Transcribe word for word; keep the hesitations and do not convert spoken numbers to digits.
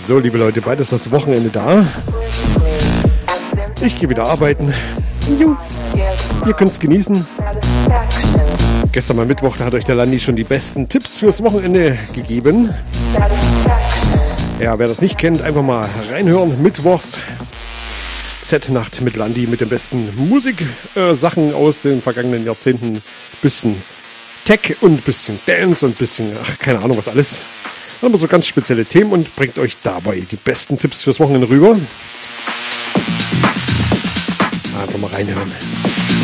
So, liebe Leute, bald ist das Wochenende da. Ich gehe wieder arbeiten. Jo. Ihr könnt es genießen. Gestern mal Mittwoch, da hat euch der Landi schon die besten Tipps fürs Wochenende gegeben. Ja, wer das nicht kennt, einfach mal reinhören. Mittwochs Z-Nacht mit Landi mit den besten Musiksachen äh, aus den vergangenen Jahrzehnten. Bisschen Tech und bisschen Dance und bisschen, ach, keine Ahnung was alles. Dann haben wir so ganz spezielle Themen und bringt euch dabei die besten Tipps fürs Wochenende rüber. Einfach mal reinhören.